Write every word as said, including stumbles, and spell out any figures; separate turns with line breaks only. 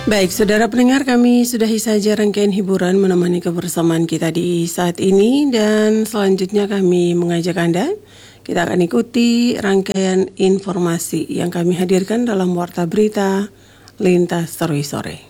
Baik, saudara pendengar, kami sudahi saja rangkaian hiburan menemani kebersamaan kita di saat ini, dan selanjutnya kami mengajak Anda, kita akan ikuti rangkaian informasi yang kami hadirkan dalam Warta Berita Lintas Sore-Sore.